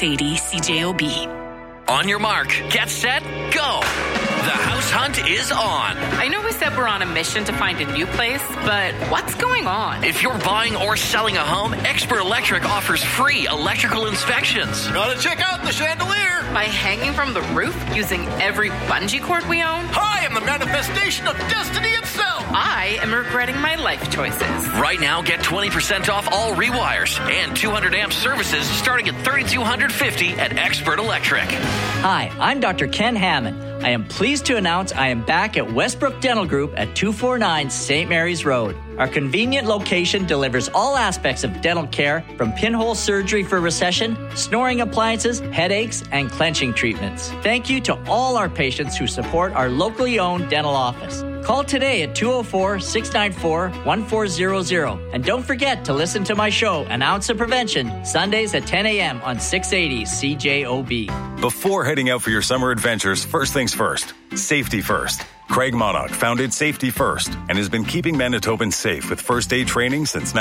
680 CJOB. On your mark, get set, go! The house hunt is on. I know we said we're on a mission to find a new place, but what's going on? If you're buying or selling a home, Expert Electric offers free electrical inspections. Gotta check out the chandelier. By hanging from the roof using every bungee cord we own? I am the manifestation of destiny itself. I am regretting my life choices. Right now, get 20% off all rewires and 200 amp services starting at $3,250 at Expert Electric. Hi, I'm Dr. Ken Hammond. I am pleased to announce I am back at Westbrook Dental Group at 249 St. Mary's Road. Our convenient location delivers all aspects of dental care, from pinhole surgery for recession, snoring appliances, headaches, and clenching treatments. Thank you to all our patients who support our locally owned dental office. Call today at 204-694-1400. And don't forget to listen to my show, An Ounce of Prevention, Sundays at 10 a.m. on 680 CJOB. Before heading out for your summer adventures, first things first, safety first. Craig Monarch founded Safety First and has been keeping Manitobans safe with first aid training since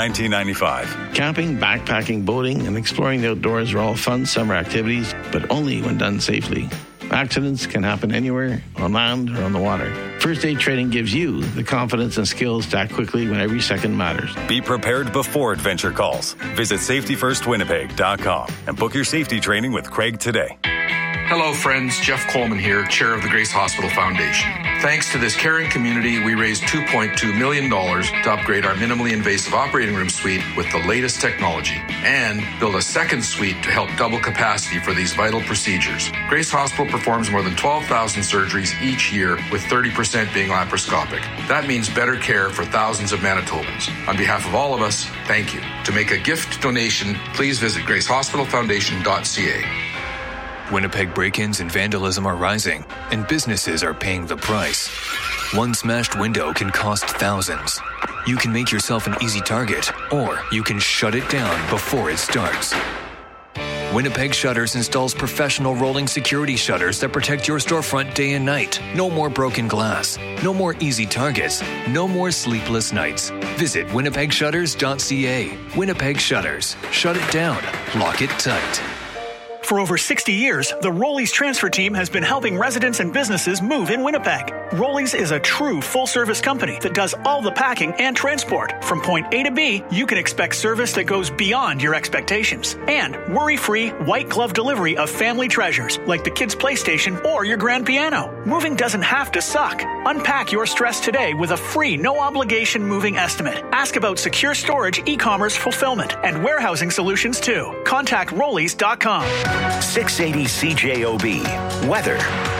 1995. Camping, backpacking, boating, and exploring the outdoors are all fun summer activities, but only when done safely. Accidents can happen anywhere, on land or on the water. First aid training gives you the confidence and skills to act quickly when every second matters. Be prepared before adventure calls. Visit safetyfirstwinnipeg.com and book your safety training with Craig today. Hello, friends. Jeff Coleman here, chair of the Grace Hospital Foundation. Thanks to this caring community, we raised $2.2 million to upgrade our minimally invasive operating room suite with the latest technology and build a second suite to help double capacity for these vital procedures. Grace Hospital performs more than 12,000 surgeries each year, with 30% being laparoscopic. That means better care for thousands of Manitobans. On behalf of all of us, thank you. To make a gift donation, please visit gracehospitalfoundation.ca. Winnipeg break-ins and vandalism are rising, and businesses are paying the price. One smashed window can cost thousands. You can make yourself an easy target, or you can shut it down before it starts. Winnipeg Shutters installs professional rolling security shutters that protect your storefront day and night. No more broken glass. No more easy targets. No more sleepless nights. Visit winnipegshutters.ca. Winnipeg Shutters. Shut it down. Lock it tight. For over 60 years, the Rollies transfer team has been helping residents and businesses move in Winnipeg. Rollies is a true full-service company that does all the packing and transport. From point A to B, you can expect service that goes beyond your expectations. And worry-free, white-glove delivery of family treasures, like the kids' PlayStation or your grand piano. Moving doesn't have to suck. Unpack your stress today with a free, no-obligation moving estimate. Ask about secure storage, e-commerce fulfillment, and warehousing solutions, too. Contact Rollies.com. 680 CJOB. Weather.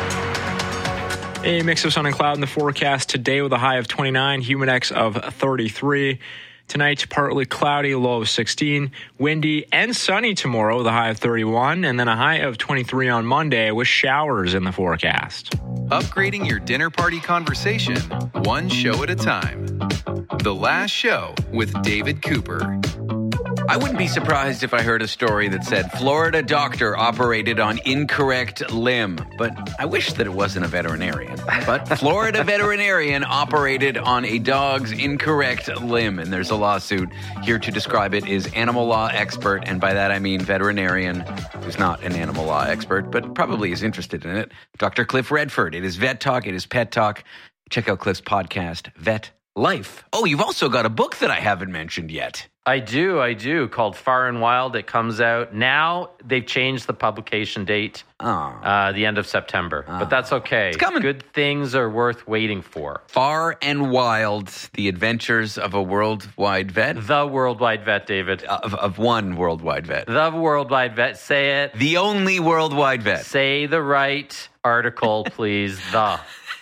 A mix of sun and cloud in the forecast today with a high of 29, humidex of 33. Tonight, partly cloudy, low of 16. Windy and sunny tomorrow with a high of 31. And then a high of 23 on Monday with showers in the forecast. Upgrading your dinner party conversation, one show at a time. The Last Show with David Cooper. I wouldn't be surprised if I heard a story that said Florida doctor operated on incorrect limb, but I wish that it wasn't a veterinarian. But Florida veterinarian operated on a dog's incorrect limb, and there's a lawsuit. Here to describe it is animal law expert, and by that I mean veterinarian who's not an animal law expert, but probably is interested in it, Dr. Cliff Redford. It is Vet Talk, it is Pet Talk. Check out Cliff's podcast, Vet Life. Oh, you've also got a book that I haven't mentioned yet. I do, called Far and Wild. It comes out now. They've changed the publication date, the end of September, but that's okay. It's coming. Good things are worth waiting for. Far and Wild, The Adventures of a Worldwide Vet. The Worldwide Vet, David. Of one Worldwide Vet. The Worldwide Vet. Say it. The only Worldwide Vet. Say the right article, please. The.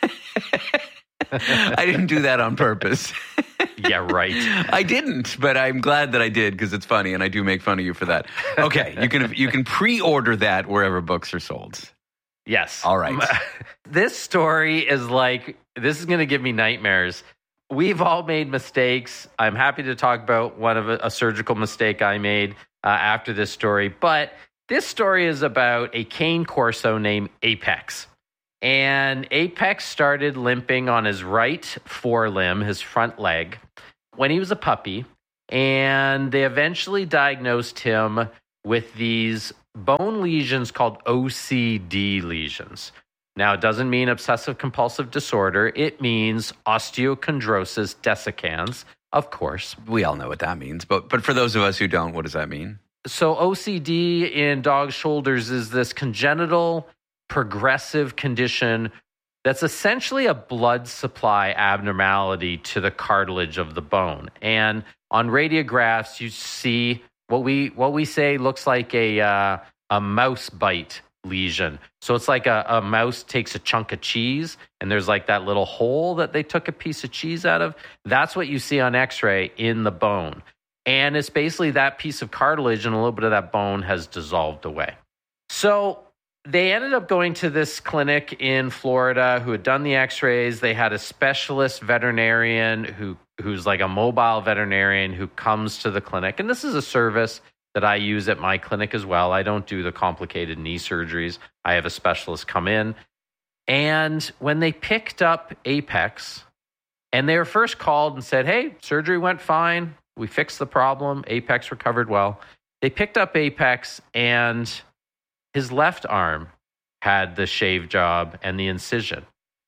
I didn't do that on purpose. Yeah, right. I didn't, but I'm glad that I did because it's funny, and I do make fun of you for that. Okay, you can pre-order that wherever books are sold. Yes. All right. This story is this is going to give me nightmares. We've all made mistakes. I'm happy to talk about a surgical mistake I made after this story, but this story is about a cane corso named Apex. And Apex started limping on his right forelimb, his front leg, when he was a puppy. And they eventually diagnosed him with these bone lesions called OCD lesions. Now, it doesn't mean obsessive compulsive disorder. It means osteochondrosis dissecans, of course. We all know what that means. But for those of us who don't, what does that mean? So OCD in dog shoulders is this congenital progressive condition that's essentially a blood supply abnormality to the cartilage of the bone. And on radiographs, you see what we say looks like a mouse bite lesion. So it's like a mouse takes a chunk of cheese and there's like that little hole that they took a piece of cheese out of. That's what you see on x-ray in the bone. And it's basically that piece of cartilage and a little bit of that bone has dissolved away. So they ended up going to this clinic in Florida who had done the x-rays. They had a specialist veterinarian who's like a mobile veterinarian who comes to the clinic. And this is a service that I use at my clinic as well. I don't do the complicated knee surgeries. I have a specialist come in. And when they picked up Apex, and they were first called and said, hey, surgery went fine. We fixed the problem. Apex recovered well. They picked up Apex, and his left arm had the shave job and the incision.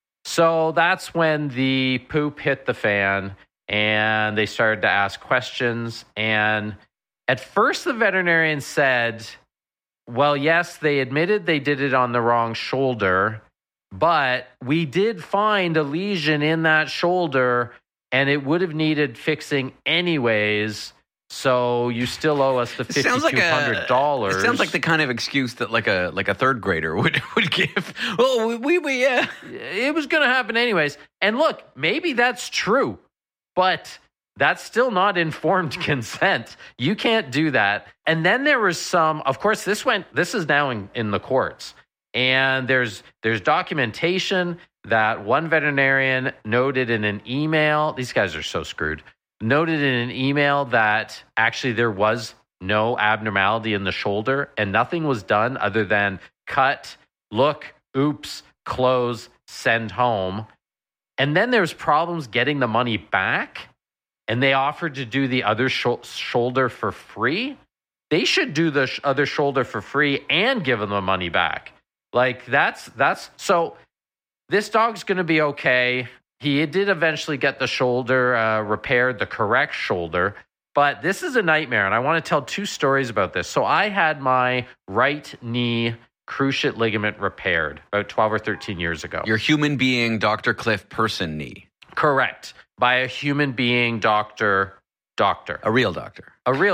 So that's when the poop hit the fan, and they started to ask questions. And at first, the veterinarian said, well, yes, they admitted they did it on the wrong shoulder, but we did find a lesion in that shoulder, and it would have needed fixing anyways. So you still owe us the $5,200. It sounds like the kind of excuse that like a third grader would give. Well, yeah, it was going to happen anyways. And look, maybe that's true, but that's still not informed consent. You can't do that. And then there was some, of course, this is now in the courts. And there's documentation that one veterinarian noted in an email. These guys are so screwed. Noted in an email that actually there was no abnormality in the shoulder and nothing was done other than cut, look, oops, close, send home. And then there's problems getting the money back. And they offered to do the other shoulder for free. They should do the other shoulder for free and give them the money back. Like that's so this dog's going to be okay. He did eventually get the shoulder repaired, the correct shoulder, but this is a nightmare. And I want to tell two stories about this. So I had my right knee cruciate ligament repaired about 12 or 13 years ago. Your human being, Dr. Cliff person knee. Correct. By a human being doctor. A real doctor.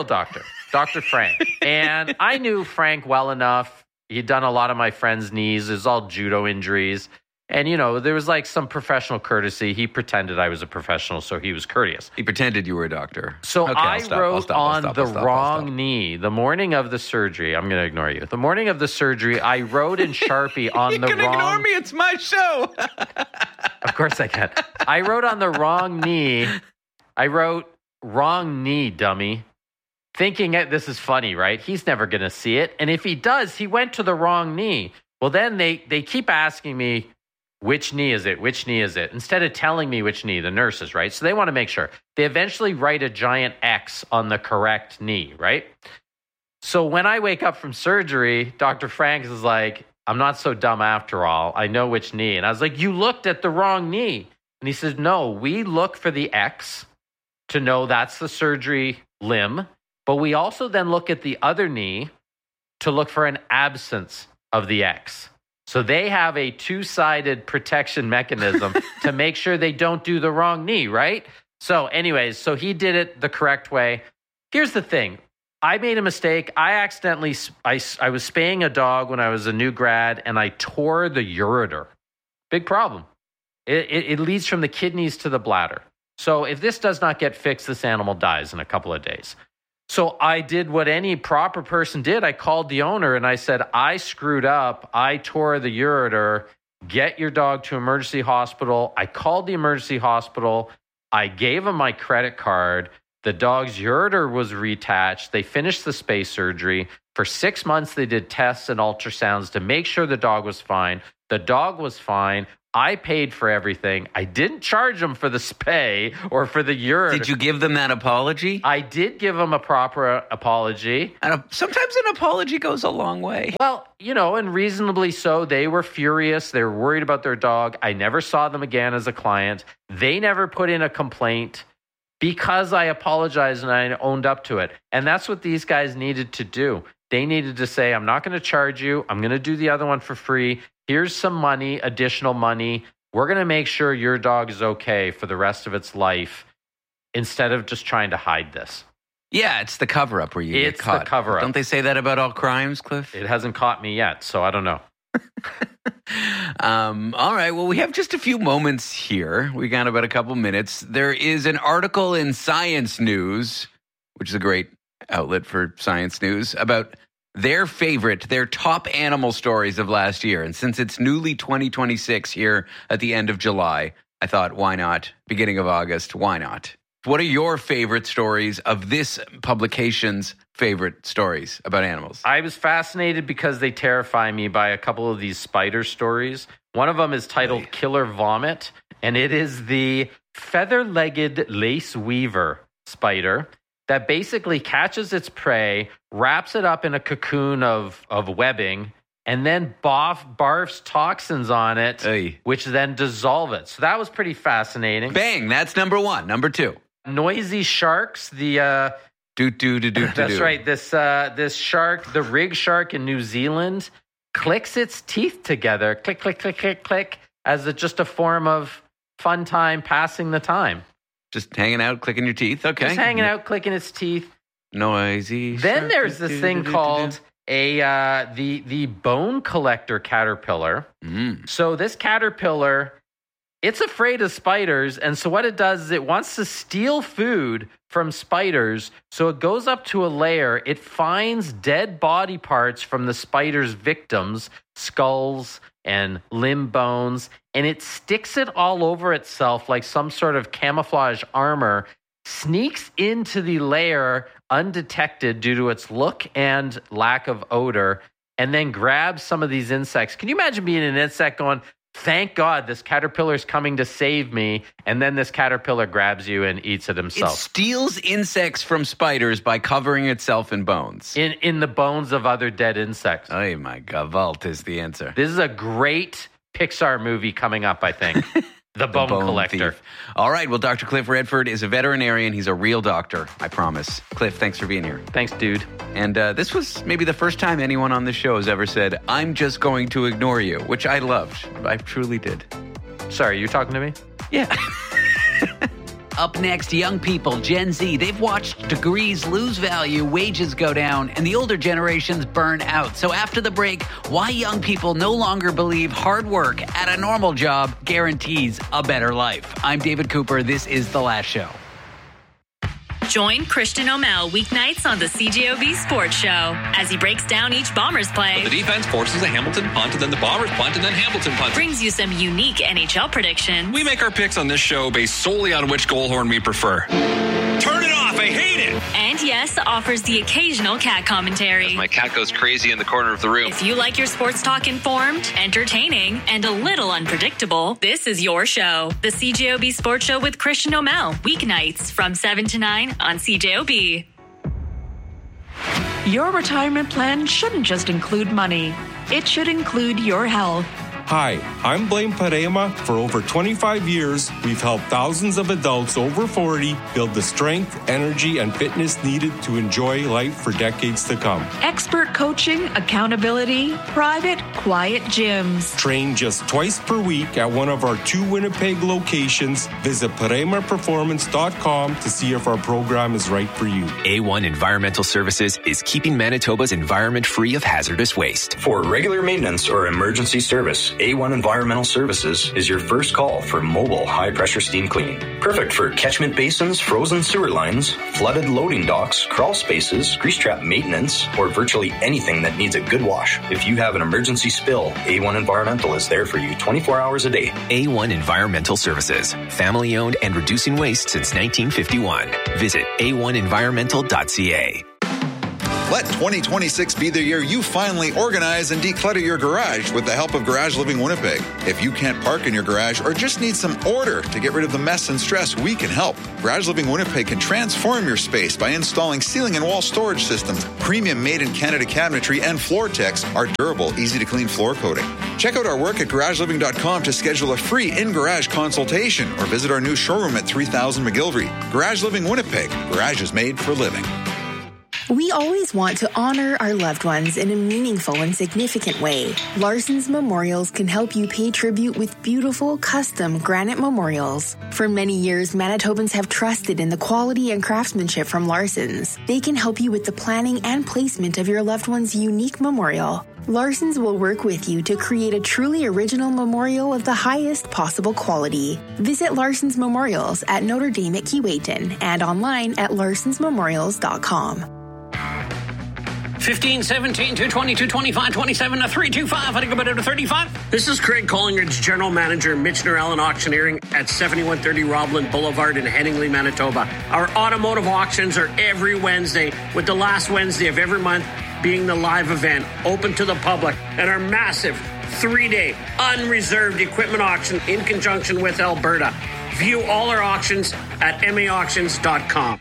Dr. Frank. And I knew Frank well enough. He'd done a lot of my friends' knees. It was all judo injuries. And, there was like some professional courtesy. He pretended I was a professional, so he was courteous. He pretended you were a doctor. So okay, I wrote on the wrong knee the morning of the surgery. I'm going to ignore you. The morning of the surgery, I wrote in Sharpie on the wrong... You can ignore me. It's my show. Of course I can. I wrote on the wrong knee. I wrote, wrong knee, dummy. Thinking this is funny, right? He's never going to see it. And if he does, he went to the wrong knee. Well, then they keep asking me, which knee is it? Which knee is it? Instead of telling me which knee, the nurses, right? So they want to make sure. They eventually write a giant X on the correct knee, right? So when I wake up from surgery, Dr. Frank is like, I'm not so dumb after all. I know which knee. And I was like, you looked at the wrong knee. And he says, no, we look for the X to know that's the surgery limb. But we also then look at the other knee to look for an absence of the X. So they have a two-sided protection mechanism to make sure they don't do the wrong knee, right? So anyways, so he did it the correct way. Here's the thing. I made a mistake. I accidentally, I was spaying a dog when I was a new grad, and I tore the ureter. Big problem. It leads from the kidneys to the bladder. So if this does not get fixed, this animal dies in a couple of days. So I did what any proper person did. I called the owner and I said, I screwed up. I tore the ureter. Get your dog to emergency hospital. I called the emergency hospital. I gave them my credit card. The dog's ureter was reattached. They finished the space surgery. For 6 months, they did tests and ultrasounds to make sure the dog was fine. The dog was fine. I paid for everything. I didn't charge them for the spay or for the urine. Did you give them that apology? I did give them a proper apology. And sometimes an apology goes a long way. Well, and reasonably so. They were furious. They were worried about their dog. I never saw them again as a client. They never put in a complaint because I apologized and I owned up to it. And that's what these guys needed to do. They needed to say, I'm not going to charge you. I'm going to do the other one for free. Here's some money, additional money. We're going to make sure your dog is okay for the rest of its life instead of just trying to hide this. Yeah, it's the cover-up where you get caught. It's the cover-up. Don't they say that about all crimes, Cliff? It hasn't caught me yet, so I don't know. All right, well, we have just a few moments here. We got about a couple minutes. There is an article in Science News, which is a great outlet for science news, about their top animal stories of last year. And since it's newly 2026 here at the end of July, I thought, why not? Beginning of August, why not? What are your favorite stories of this publication's favorite stories about animals? I was fascinated because they terrify me by a couple of these spider stories. One of them is titled Killer Vomit, and it is the feather-legged lace weaver spider that basically catches its prey, wraps it up in a cocoon of webbing, and then barfs toxins on it, which then dissolve it. So that was pretty fascinating. Bang, that's number one. Number two. Noisy sharks, That's right. This shark, the rig shark in New Zealand, clicks its teeth together, click, click, click, click, click, as just a form of fun time, passing the time. Just hanging out, clicking your teeth. Okay. Just hanging out, clicking its teeth. Noisy. Then there's this thing called the bone collector caterpillar. So this caterpillar, it's afraid of spiders, and so what it does is it wants to steal food from spiders, so it goes up to a layer, it finds dead body parts from the spider's victims, skulls and limb bones, and it sticks it all over itself like some sort of camouflage armor, sneaks into the layer undetected due to its look and lack of odor, and then grabs some of these insects. Can you imagine being an insect going, thank God this caterpillar is coming to save me, and then this caterpillar grabs you and eats it himself. It steals insects from spiders by covering itself in bones. In the bones of other dead insects. Oh my God, Vault is the answer. This is a great Pixar movie coming up, I think. The Bone Collector. Thief. All right, well, Dr. Cliff Redford is a veterinarian. He's a real doctor, I promise. Cliff, thanks for being here. Thanks, dude. And this was maybe the first time anyone on this show has ever said, I'm just going to ignore you, which I loved. I truly did. Sorry, you talking to me? Yeah. Up next, young people, Gen Z, they've watched degrees lose value, wages go down, and the older generations burn out. So after the break, why young people no longer believe hard work at a normal job guarantees a better life. I'm David Cooper. This is The Last Show. Join Christian O'Mell weeknights on the CJOB Sports Show as he breaks down each Bombers play. The defense forces a Hamilton punt, and then the Bombers punt, and then Hamilton punt. Brings you some unique NHL predictions. We make our picks on this show based solely on which goal horn we prefer. Turn it off! I hate it! And yes, offers the occasional cat commentary. As my cat goes crazy in the corner of the room. If you like your sports talk informed, entertaining, and a little unpredictable, this is your show. The CJOB Sports Show with Christian O'Mell. Weeknights from 7 to 9 on CJOB. Your retirement plan shouldn't just include money. It should include your health. Hi, I'm Blaine Parema. For over 25 years, we've helped thousands of adults over 40 build the strength, energy, and fitness needed to enjoy life for decades to come. Expert coaching, accountability, private, quiet gyms. Train just twice per week at one of our 2 Winnipeg locations. Visit ParemaPerformance.com to see if our program is right for you. A1 Environmental Services is keeping Manitoba's environment free of hazardous waste. For regular maintenance or emergency service, A1 Environmental Services is your first call for mobile high-pressure steam cleaning. Perfect for catchment basins, frozen sewer lines, flooded loading docks, crawl spaces, grease trap maintenance, or virtually anything that needs a good wash. If you have an emergency spill, A1 Environmental is there for you 24 hours a day. A1 Environmental Services, family-owned and reducing waste since 1951. Visit a1environmental.ca. Let 2026 be the year you finally organize and declutter your garage with the help of Garage Living Winnipeg. If you can't park in your garage or just need some order to get rid of the mess and stress, we can help. Garage Living Winnipeg can transform your space by installing ceiling and wall storage systems, premium made-in-Canada cabinetry, and FloorTex, our durable, easy-to-clean floor coating. Check out our work at garageliving.com to schedule a free in-garage consultation or visit our new showroom at 3000 McGillivray. Garage Living Winnipeg. Garage is made for living. We always want to honor our loved ones in a meaningful and significant way. Larson's Memorials can help you pay tribute with beautiful, custom granite memorials. For many years, Manitobans have trusted in the quality and craftsmanship from Larson's. They can help you with the planning and placement of your loved one's unique memorial. Larson's will work with you to create a truly original memorial of the highest possible quality. Visit Larson's Memorials at Notre Dame at Keewatin and online at larsonsmemorials.com. 15, 17, 220, 225, 27 to 325. I think about it to 35. This is Craig Collingridge, General Manager, Michener Allen Auctioneering at 7130 Roblin Boulevard in Headingley, Manitoba. Our automotive auctions are every Wednesday, with the last Wednesday of every month being the live event, open to the public, and our massive 3-day unreserved equipment auction in conjunction with Alberta. View all our auctions at maauctions.com.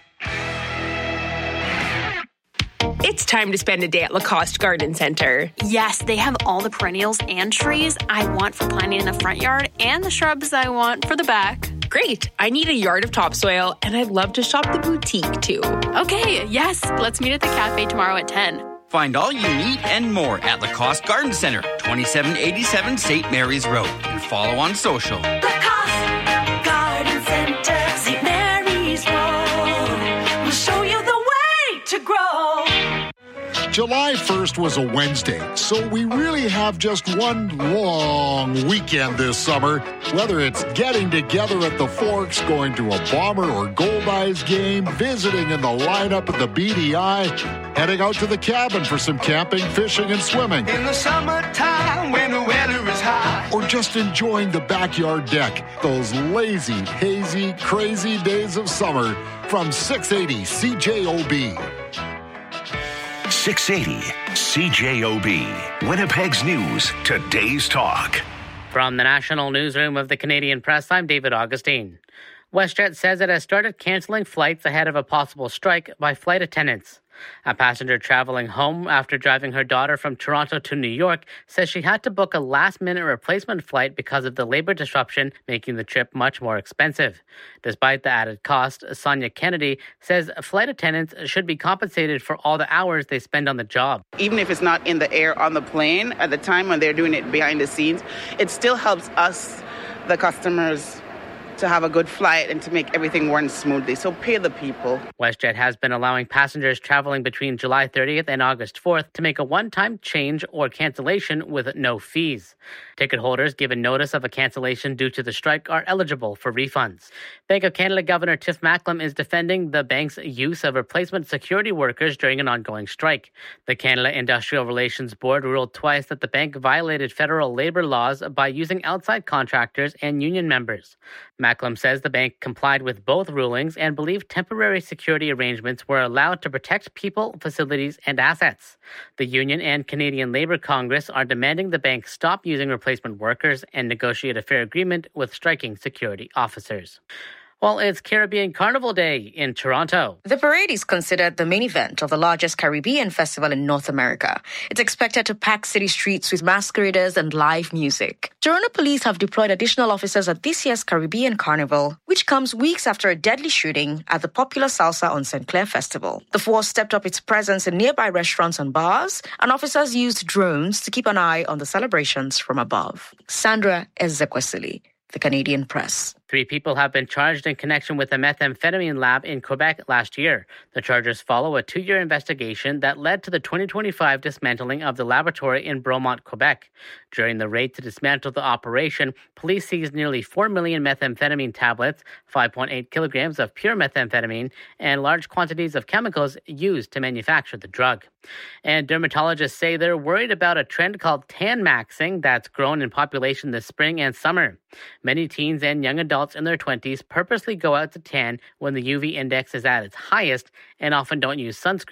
It's time to spend a day at Lacoste Garden Center. Yes, they have all the perennials and trees I want for planting in the front yard and the shrubs I want for the back. Great. I need a yard of topsoil, and I'd love to shop the boutique, too. Okay, yes. Let's meet at the cafe tomorrow at 10. Find all you need and more at Lacoste Garden Center, 2787 St. Mary's Road. And follow on social. Lacoste Garden Center, St. Mary's Road. We'll show you the way to grow. July 1st was a Wednesday, so we really have just one long weekend this summer. Whether it's getting together at the Forks, going to a Bomber or Gold Eyes game, visiting in the lineup at the BDI, heading out to the cabin for some camping, fishing, and swimming. In the summertime when the weather is high. Or just enjoying the backyard deck. Those lazy, hazy, crazy days of summer from 680 CJOB. 680 CJOB. Winnipeg's News, today's talk. From the National Newsroom of the Canadian Press, I'm David Augustine. WestJet says it has started cancelling flights ahead of a possible strike by flight attendants. A passenger traveling home after driving her daughter from Toronto to New York says she had to book a last-minute replacement flight because of the labor disruption, making the trip much more expensive. Despite the added cost, Sonia Kennedy says flight attendants should be compensated for all the hours they spend on the job. Even if it's not in the air on the plane, at the time when they're doing it behind the scenes, it still helps us, the customers, to have a good flight and to make everything run smoothly. So pay the people. WestJet has been allowing passengers traveling between July 30th and August 4th to make a one-time change or cancellation with no fees. Ticket holders given notice of a cancellation due to the strike are eligible for refunds. Bank of Canada Governor Tiff Macklem is defending the bank's use of replacement security workers during an ongoing strike. The Canada Industrial Relations Board ruled twice that the bank violated federal labor laws by using outside contractors and union members. Macklem says the bank complied with both rulings and believed temporary security arrangements were allowed to protect people, facilities, and assets. The union and Canadian Labour Congress are demanding the bank stop using replacement workers and negotiate a fair agreement with striking security officers. Well, it's Caribbean Carnival Day in Toronto. The parade is considered the main event of the largest Caribbean festival in North America. It's expected to pack city streets with masqueraders and live music. Toronto police have deployed additional officers at this year's Caribbean Carnival, which comes weeks after a deadly shooting at the popular Salsa on St. Clair Festival. The force stepped up its presence in nearby restaurants and bars, and officers used drones to keep an eye on the celebrations from above. Sandra Ezekwesili, The Canadian Press. 3 people have been charged in connection with a methamphetamine lab in Quebec last year. The charges follow a 2-year investigation that led to the 2025 dismantling of the laboratory in Bromont, Quebec. During the raid to dismantle the operation, police seized nearly 4 million methamphetamine tablets, 5.8 kilograms of pure methamphetamine, and large quantities of chemicals used to manufacture the drug. And dermatologists say they're worried about a trend called tan maxing that's grown in population this spring and summer. Many teens and young adults in their 20s purposely go out to tan when the UV index is at its highest and often don't use sunscreen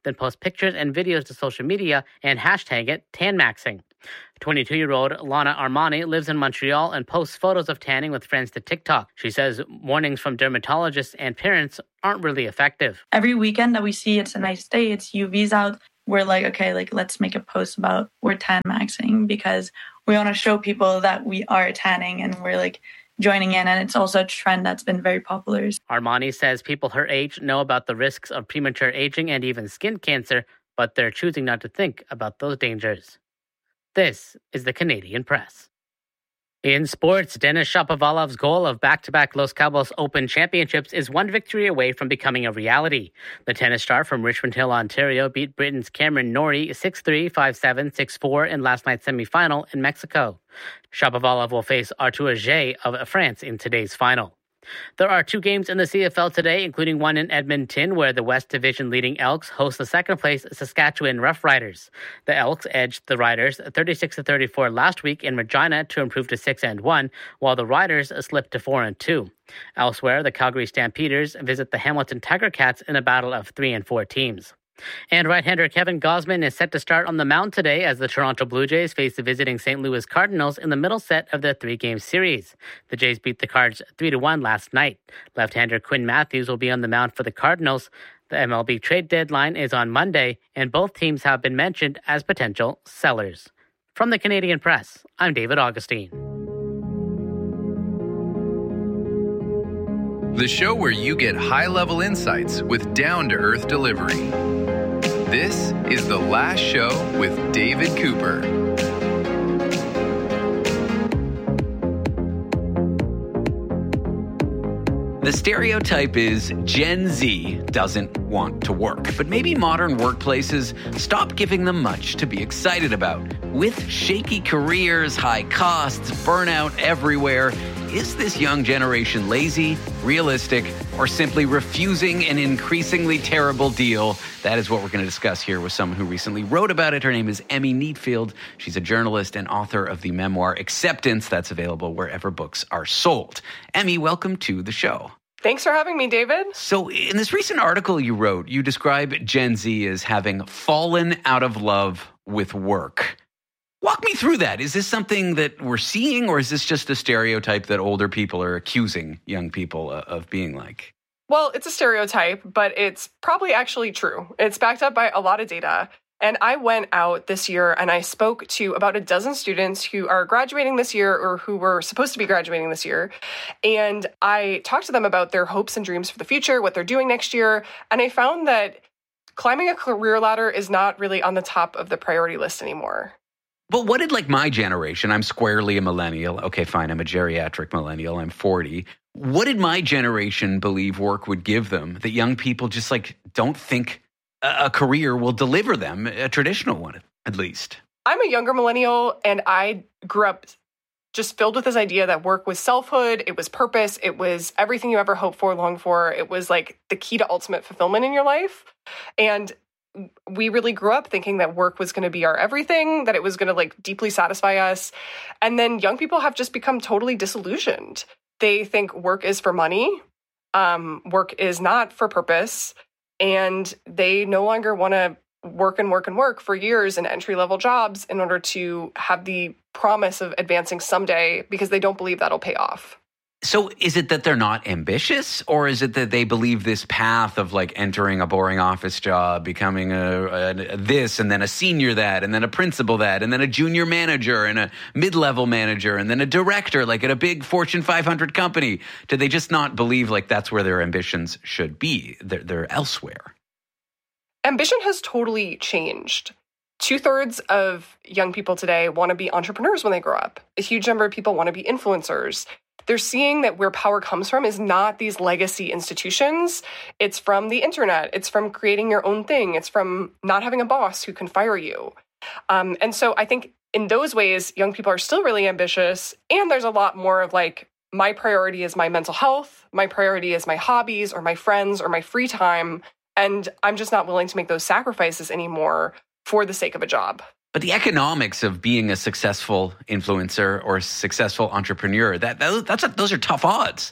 then post pictures and videos to social media and hashtag it TanMaxing. 22-year-old Lana Armani lives in Montreal and posts photos of tanning with friends to TikTok. She says warnings from dermatologists and parents aren't really effective. Every weekend that we see it's a nice day, it's UVs out, we're like, okay, like let's make a post about we're tan maxing because we want to show people that we are tanning and we're like joining in. And it's also a trend that's been very popular. Armani says people her age know about the risks of premature aging and even skin cancer, but they're choosing not to think about those dangers. This is the Canadian Press. In sports, Denis Shapovalov's goal of back-to-back Los Cabos Open Championships is one victory away from becoming a reality. The tennis star from Richmond Hill, Ontario, beat Britain's Cameron Norrie 6-3, 5-7, 6-4 in last night's semifinal in Mexico. Shapovalov will face Arthur Ajay of France in today's final. There are 2 games in the CFL today, including one in Edmonton, where the West Division leading Elks host the second-place Saskatchewan Roughriders. The Elks edged the Riders 36-34 last week in Regina to improve to 6-1, while the Riders slipped to 4-2. Elsewhere, the Calgary Stampeders visit the Hamilton Tiger Cats in a battle of 3 and 4 teams. And right-hander Kevin Gausman is set to start on the mound today as the Toronto Blue Jays face the visiting St. Louis Cardinals in the middle set of the 3-game series. The Jays beat the Cards 3-1 last night. Left-hander Quinn Matthews will be on the mound for the Cardinals. The MLB trade deadline is on Monday, and both teams have been mentioned as potential sellers. From the Canadian Press, I'm David Augustine. The show where you get high-level insights with down-to-earth delivery. This is The Last Show with David Cooper. The stereotype is Gen Z doesn't want to work, but maybe modern workplaces stop giving them much to be excited about. With shaky careers, high costs, burnout everywhere, is this young generation lazy, realistic, or simply refusing an increasingly terrible deal? That is what we're going to discuss here with someone who recently wrote about it. Her name is Emmy Neatfield. She's a journalist and author of the memoir Acceptance, that's available wherever books are sold. Emmy, welcome to the show. Thanks for having me, David. So in this recent article you wrote, you describe Gen Z as having fallen out of love with work. Walk me through that. Is this something that we're seeing, or is this just a stereotype that older people are accusing young people of being like? Well, it's a stereotype, but it's probably actually true. It's backed up by a lot of data. And I went out this year and I spoke to about a dozen students who are graduating this year or who were supposed to be graduating this year. And I talked to them about their hopes and dreams for the future, what they're doing next year. And I found that climbing a career ladder is not really on the top of the priority list anymore. But what did my generation, I'm squarely a millennial. Okay, fine, I'm a geriatric millennial. I'm 40. What did my generation believe work would give them that young people just don't think a career will deliver them, a traditional one at least? I'm a younger millennial and I grew up just filled with this idea that work was selfhood, it was purpose, it was everything you ever hoped for, longed for. It was like the key to ultimate fulfillment in your life. And we really grew up thinking that work was going to be our everything, that it was going to deeply satisfy us. And then young people have just become totally disillusioned. They think work is for money, work is not for purpose, and they no longer want to work and work and work for years in entry-level jobs in order to have the promise of advancing someday because they don't believe that'll pay off. So is it that they're not ambitious, or is it that they believe this path of entering a boring office job, becoming a this and then a senior that and then a principal that and then a junior manager and a mid-level manager and then a director at a big Fortune 500 company? Do they just not believe that's where their ambitions should be? They're elsewhere. Ambition has totally changed. 2/3 of young people today want to be entrepreneurs when they grow up. A huge number of people want to be influencers. They're seeing that where power comes from is not these legacy institutions. It's from the internet. It's from creating your own thing. It's from not having a boss who can fire you. And so I think in those ways, young people are still really ambitious. And there's a lot more of my priority is my mental health. My priority is my hobbies or my friends or my free time. And I'm just not willing to make those sacrifices anymore for the sake of a job. But the economics of being a successful influencer or successful entrepreneur, those are tough odds.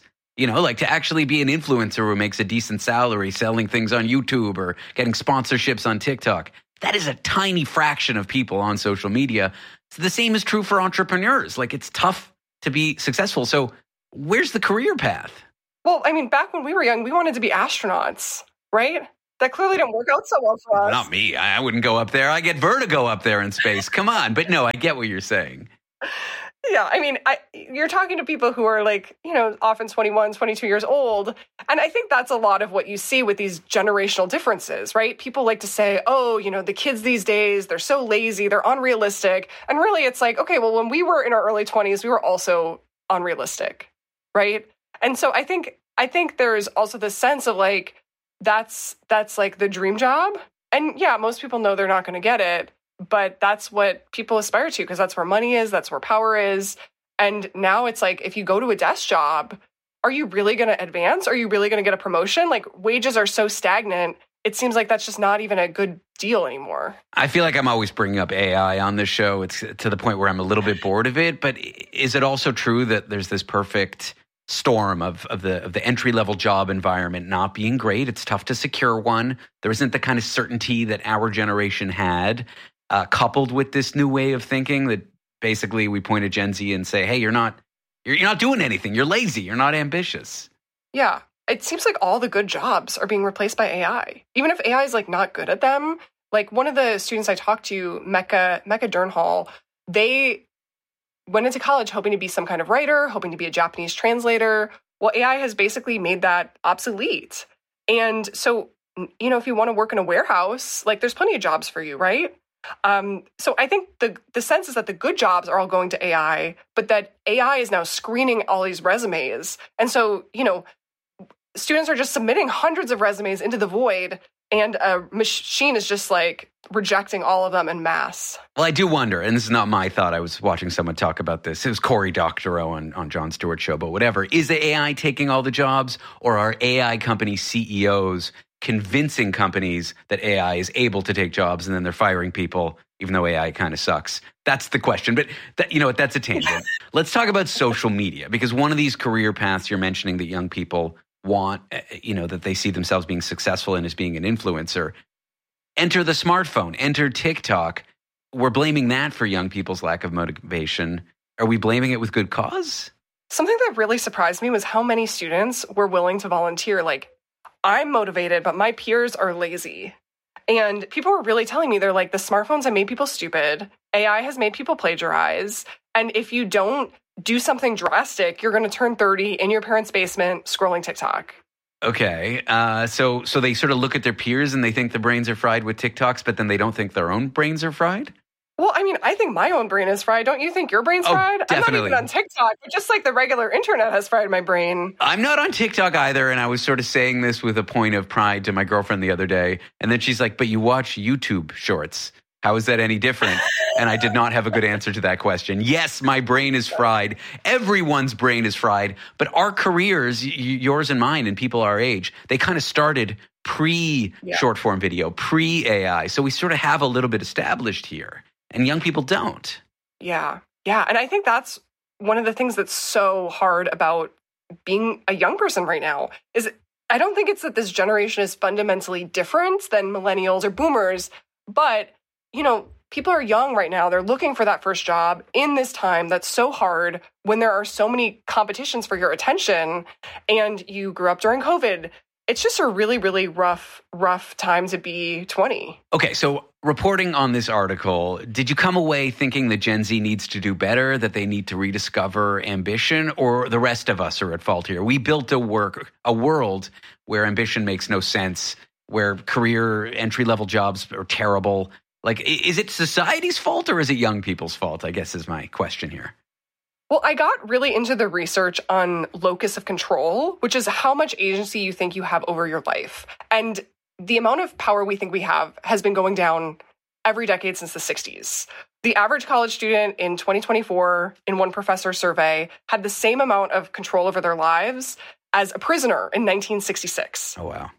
You know, like to actually be an influencer who makes a decent salary selling things on YouTube or getting sponsorships on TikTok. That is a tiny fraction of people on social media. So the same is true for entrepreneurs. Like, it's tough to be successful. So where's the career path? Well, I mean, back when we were young, we wanted to be astronauts, right? That clearly didn't work out so well for us. Not me. I wouldn't go up there. I get vertigo up there in space. Come on. But no, I get what you're saying. Yeah, I mean, you're talking to people who are like, you know, often 21, 22 years old. And I think that's a lot of what you see with these generational differences, right? People like to say, oh, you know, the kids these days, they're so lazy, they're unrealistic. And really, it's like, okay, well, when we were in our early 20s, we were also unrealistic, right? And so I think there's also this sense of like, that's like the dream job. And yeah, most people know they're not going to get it. But that's what people aspire to because that's where money is, that's where power is. And now it's like, if you go to a desk job, are you really going to advance? Are you really going to get a promotion? Like, wages are so stagnant. It seems like that's just not even a good deal anymore. I feel like I'm always bringing up AI on this show. It's to the point where I'm a little bit bored of it. But is it also true that there's this perfect storm of the entry-level job environment not being great? It's tough to secure one. There isn't the kind of certainty that our generation had. Coupled with this new way of thinking that basically we point at Gen Z and say, hey, you're not doing anything. You're lazy. You're not ambitious. Yeah. It seems like all the good jobs are being replaced by AI. Even if AI is like not good at them. Like one of the students I talked to, Mecca Dernhall, they went into college hoping to be some kind of writer, hoping to be a Japanese translator. Well, AI has basically made that obsolete. And so, you know, if you want to work in a warehouse, like there's plenty of jobs for you, right? So I think the sense is that the good jobs are all going to AI, but that AI is now screening all these resumes. And so, you know, students are just submitting hundreds of resumes into the void, and a machine is just like rejecting all of them en masse. Well, I do wonder, and this is not my thought. I was watching someone talk about this. It was Cory Doctorow on Jon Stewart's show, but whatever. Is the AI taking all the jobs, or are AI company CEOs convincing companies that AI is able to take jobs and then they're firing people, even though AI kind of sucks? That's the question. But you know what? That's a tangent. Let's talk about social media, because one of these career paths you're mentioning that young people want, you know, that they see themselves being successful in is being an influencer. Enter the smartphone, enter TikTok. We're blaming that for young people's lack of motivation. Are we blaming it with good cause? Something that really surprised me was how many students were willing to volunteer. Like, I'm motivated, but my peers are lazy. And people were really telling me, they're like, the smartphones have made people stupid. AI has made people plagiarize. And if you don't do something drastic, you're going to turn 30 in your parents' basement scrolling TikTok. Okay. So they sort of look at their peers and they think the brains are fried with TikToks, but then they don't think their own brains are fried? Well, I mean, I think my own brain is fried. Don't you think your brain's fried? Definitely. I'm not even on TikTok, but just like the regular internet has fried my brain. I'm not on TikTok either, and I was sort of saying this with a point of pride to my girlfriend the other day, and then she's like, but you watch YouTube shorts. How is that any different? And I did not have a good answer to that question. Yes, my brain is fried. Everyone's brain is fried, but our careers, yours and mine and people our age, they kind of started pre-short form video, pre-AI, so we sort of have a little bit established here. And young people don't. Yeah. Yeah. And I think that's one of the things that's so hard about being a young person right now is I don't think it's that this generation is fundamentally different than millennials or boomers, but, you know, people are young right now. They're looking for that first job in this time that's so hard when there are so many competitions for your attention and you grew up during COVID. It's just a really, really rough time to be 20. Okay, so reporting on this article, did you come away thinking that Gen Z needs to do better, that they need to rediscover ambition, or the rest of us are at fault here? We built a world where ambition makes no sense, where career entry-level jobs are terrible. Like, is it society's fault or is it young people's fault, I guess is my question here. Well, I got really into the research on locus of control, which is how much agency you think you have over your life. And the amount of power we think we have has been going down every decade since the 60s. The average college student in 2024, in one professor's survey, had the same amount of control over their lives as a prisoner in 1966. Oh, wow.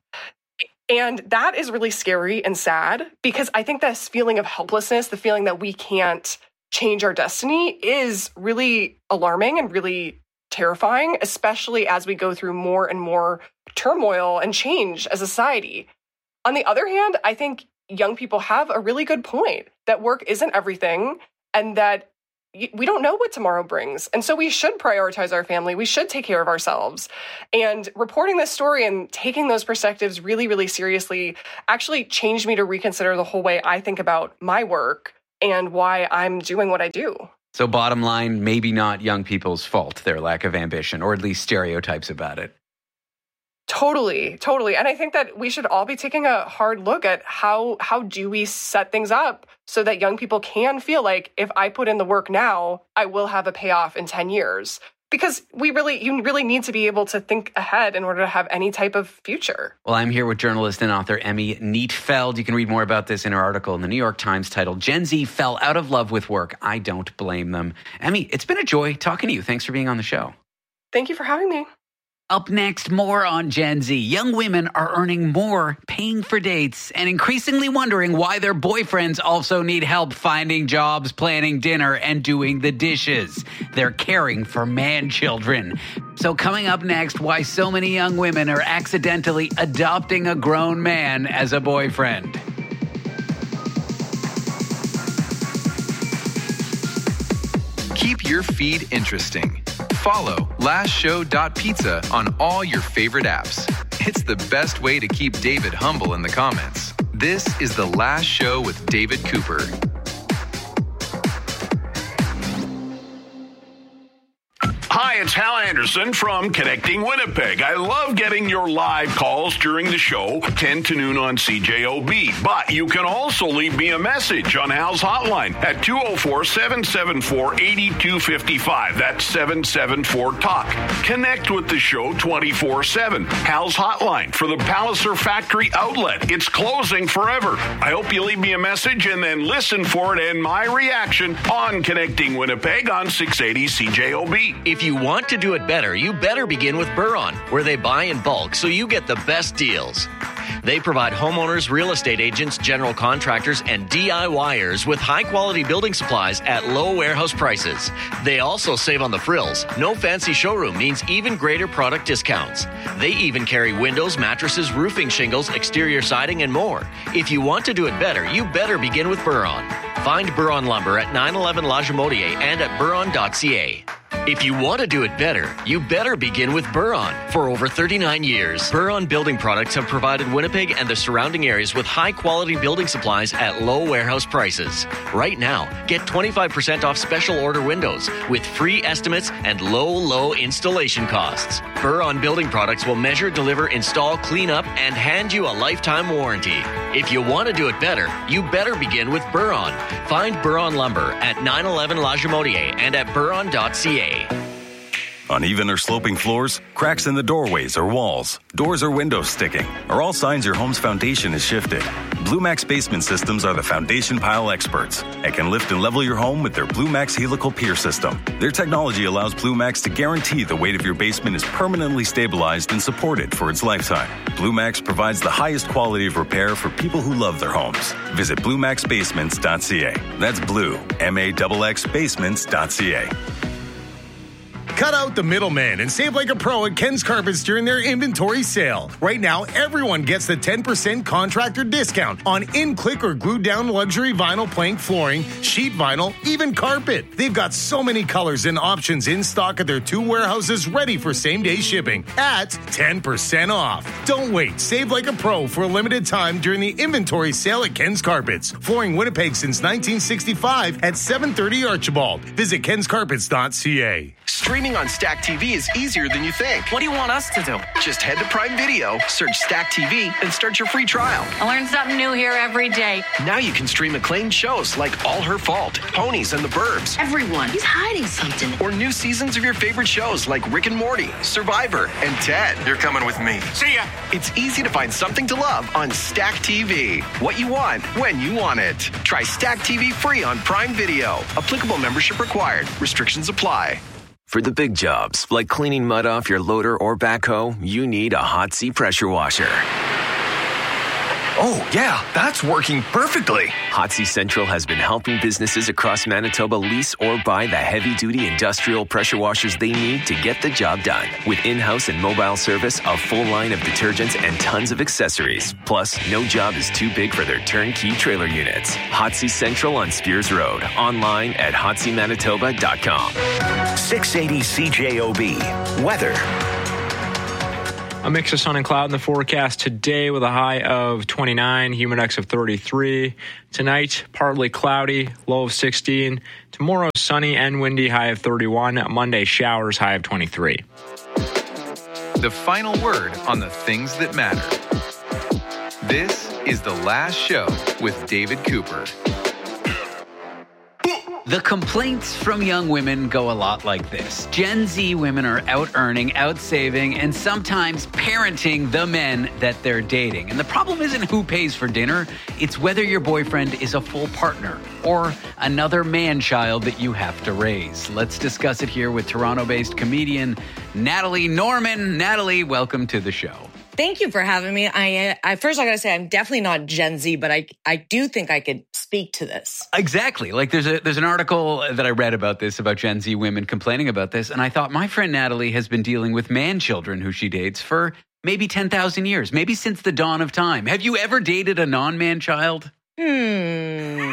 And that is really scary and sad because I think this feeling of helplessness, the feeling that we can't change our destiny, is really alarming and really terrifying, especially as we go through more and more turmoil and change as a society. On the other hand, I think young people have a really good point that work isn't everything and that we don't know what tomorrow brings. And so we should prioritize our family. We should take care of ourselves. And reporting this story and taking those perspectives really, really seriously actually changed me to reconsider the whole way I think about my work and why I'm doing what I do. So bottom line, maybe not young people's fault, their lack of ambition, or at least stereotypes about it. Totally. And I think that we should all be taking a hard look at how do we set things up so that young people can feel like if I put in the work now, I will have a payoff in 10 years. Because you really need to be able to think ahead in order to have any type of future. Well, I'm here with journalist and author Emmy Neatfeld. You can read more about this in her article in the New York Times titled Gen Z Fell Out of Love with Work. I Don't Blame Them. Emmy, it's been a joy talking to you. Thanks for being on the show. Thank you for having me. Up next, more on Gen Z. Young women are earning more paying for dates and increasingly wondering why their boyfriends also need help finding jobs, planning dinner, and doing the dishes. They're caring for man-children. So coming up next, why so many young women are accidentally adopting a grown man as a boyfriend. Keep your feed interesting. Follow lastshow.pizza on all your favorite apps. It's the best way to keep David humble in the comments. This is The Last Show with David Cooper. Hi, it's Hal Anderson from Connecting Winnipeg. I love getting your live calls during the show, 10 to noon on CJOB. But you can also leave me a message on Hal's hotline at 204-774-8255. That's 774-TALK. Connect with the show 24/7. Hal's hotline for the Palliser Factory outlet. It's closing forever. I hope you leave me a message and then listen for it and my reaction on Connecting Winnipeg on 680 CJOB. If you want to do it better, you better begin with Buron, where they buy in bulk so you get the best deals. They provide homeowners, real estate agents, general contractors, and DIYers with high-quality building supplies at low warehouse prices. They also save on the frills. No fancy showroom means even greater product discounts. They even carry windows, mattresses, roofing shingles, exterior siding, and more. If you want to do it better, you better begin with Buron. Find Buron Lumber at 911 La Jamodier and at buron.ca. If you want to do it better, you better begin with Buron. For over 39 years, Buron Building Products have provided Winnipeg and the surrounding areas with high-quality building supplies at low warehouse prices. Right now, get 25% off special order windows with free estimates and low installation costs. Buron Building Products will measure, deliver, install, clean up, and hand you a lifetime warranty. If you want to do it better, you better begin with Buron. Find Buron Lumber at 911 La Jamodier and at buron.ca. Uneven or sloping floors, cracks in the doorways or walls, doors or windows sticking are all signs your home's foundation has shifted. Blue Max Basement Systems are the foundation pile experts and can lift and level your home with their Blue Max Helical Pier System. Their technology allows Blue Max to guarantee the weight of your basement is permanently stabilized and supported for its lifetime. Blue Max provides the highest quality of repair for people who love their homes. Visit BlueMaxBasements.ca. That's Blue, MAXX Basements.ca. Cut out the middleman and save like a pro at Ken's Carpets during their inventory sale. Right now, everyone gets the 10% contractor discount on in-click or glued-down luxury vinyl plank flooring, sheet vinyl, even carpet. They've got so many colors and options in stock at their 2 warehouses ready for same-day shipping at 10% off. Don't wait. Save like a pro for a limited time during the inventory sale at Ken's Carpets. Flooring Winnipeg since 1965 at 730 Archibald. Visit kenscarpets.ca. Streaming on Stack TV is easier than you think. What do you want us to do? Just head to Prime Video, search Stack TV, and start your free trial. I learn something new here every day. Now you can stream acclaimed shows like All Her Fault, Ponies, and the Burbs. Everyone, he's hiding something. Or new seasons of your favorite shows like Rick and Morty, Survivor, and Ted. You're coming with me. See ya! It's easy to find something to love on Stack TV. What you want, when you want it. Try Stack TV free on Prime Video. Applicable membership required. Restrictions apply. For the big jobs, like cleaning mud off your loader or backhoe, you need a Hot Sea pressure washer. Oh, yeah, that's working perfectly. Hotsy Central has been helping businesses across Manitoba lease or buy the heavy-duty industrial pressure washers they need to get the job done. With in-house and mobile service, a full line of detergents, and tons of accessories. Plus, no job is too big for their turnkey trailer units. Hotsy Central on Spears Road. Online at hotsymanitoba.com. 680 CJOB. Weather. A mix of sun and cloud in the forecast today with a high of 29, humid index of 33. Tonight, partly cloudy, low of 16. Tomorrow, sunny and windy, high of 31. Monday, showers, high of 23. The final word on the things that matter. This is The Last Show with David Cooper. The complaints from young women go a lot like this. Gen Z women are out earning, out saving, and sometimes parenting the men that they're dating. And the problem isn't who pays for dinner, it's whether your boyfriend is a full partner or another man-child that you have to raise. Let's discuss it here with Toronto-based comedian Natalie Norman. Natalie, welcome to the show. Thank you for having me. I first I got to say I'm definitely not Gen Z, but I do think I could speak to this. Exactly. Like there's an article that I read about this, about Gen Z women complaining about this, and I thought my friend Natalie has been dealing with man children who she dates for maybe 10,000 years, maybe since the dawn of time. Have you ever dated a non-man child? I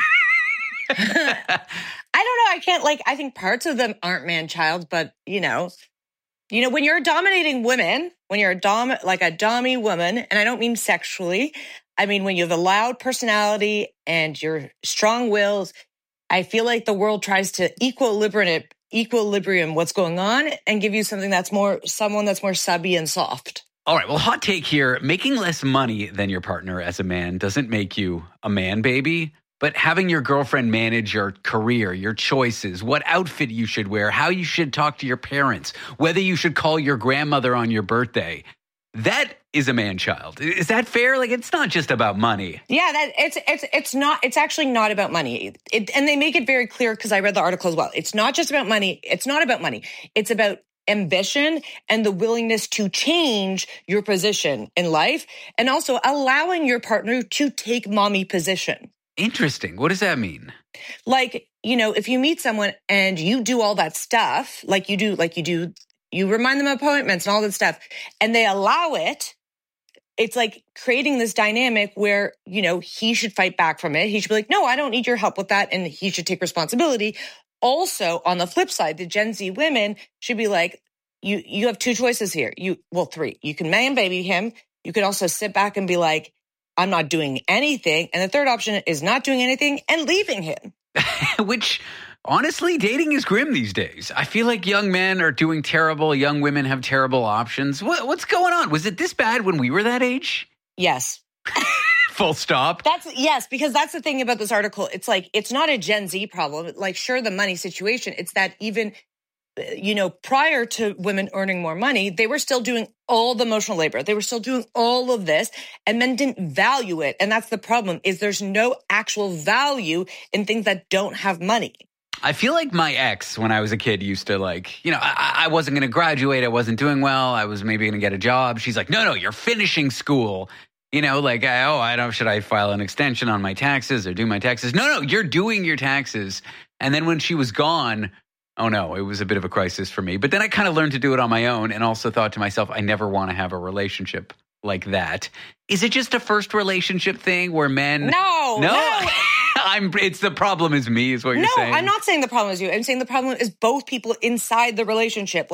don't know. I think parts of them aren't man-child, but you know, when you're a dominating woman, when you're a dommy woman, and I don't mean sexually, I mean when you have a loud personality and your strong wills, I feel like the world tries to equilibrium what's going on and give you someone that's more subby and soft. All right, well, hot take here. Making less money than your partner as a man doesn't make you a man baby. But having your girlfriend manage your career, your choices, what outfit you should wear, how you should talk to your parents, whether you should call your grandmother on your birthday, that is a man-child. Is that fair? Like, it's not just about money. Yeah, it's actually not about money. And they make it very clear because I read the article as well. It's not just about money. It's not about money. It's about ambition and the willingness to change your position in life and also allowing your partner to take mommy position. Interesting. What does that mean? Like, if you meet someone and you do all that stuff, you remind them of appointments and all that stuff, and they allow it, it's like creating this dynamic where, he should fight back from it. He should be like, no, I don't need your help with that. And he should take responsibility. Also, on the flip side, the Gen Z women should be like, you have two choices here. Three. You can man baby him. You could also sit back and be like, I'm not doing anything. And the third option is not doing anything and leaving him. Which, honestly, dating is grim these days. I feel like young men are doing terrible. Young women have terrible options. What's going on? Was it this bad when we were that age? Yes. Full stop. Yes, because that's the thing about this article. It's like, it's not a Gen Z problem. Like, sure, the money situation. It's that even, prior to women earning more money, they were still doing all the emotional labor. They were still doing all of this, and men didn't value it. And that's the problem, is there's no actual value in things that don't have money. I feel like my ex, when I was a kid, used to I wasn't going to graduate. I wasn't doing well. I was maybe going to get a job. She's like, no, you're finishing school. Should I file an extension on my taxes or do my taxes? No, you're doing your taxes. And then when she was gone, oh no, it was a bit of a crisis for me. But then I kind of learned to do it on my own and also thought to myself, I never want to have a relationship like that. Is it just a first relationship thing where men... No. It's the problem is me, is what you're saying. No, I'm not saying the problem is you. I'm saying the problem is both people inside the relationship.